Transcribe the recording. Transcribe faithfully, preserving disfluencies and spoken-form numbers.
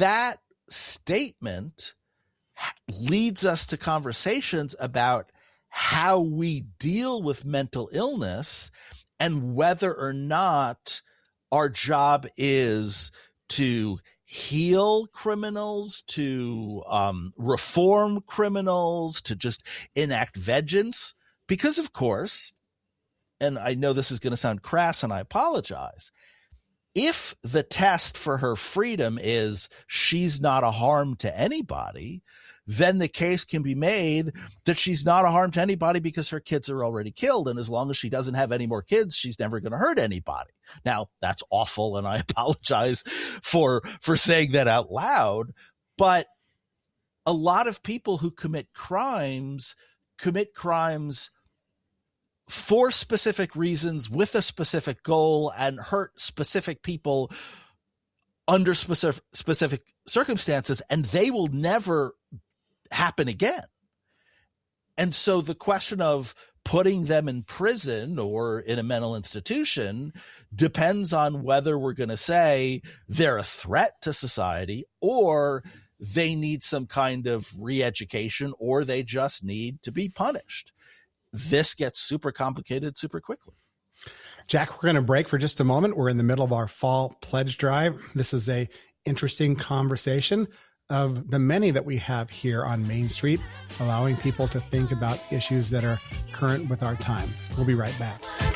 that statement leads us to conversations about how we deal with mental illness and whether or not our job is to heal criminals, to um, reform criminals, to just enact vengeance. Because, of course, and I know this is going to sound crass and I apologize, if the test for her freedom is she's not a harm to anybody, then the case can be made that she's not a harm to anybody because her kids are already killed. And as long as she doesn't have any more kids, she's never going to hurt anybody. Now, that's awful, and I apologize for, for saying that out loud. But a lot of people who commit crimes commit crimes for specific reasons with a specific goal and hurt specific people under specific, specific circumstances, and they will never happen again. And so the question of putting them in prison or in a mental institution depends on whether we're going to say they're a threat to society or they need some kind of re-education or they just need to be punished. This gets super complicated super quickly. Jack, we're going to break for just a moment. We're in the middle of our fall pledge drive. This is a interesting conversation of the many that we have here on Main Street, allowing people to think about issues that are current with our time. We'll be right back.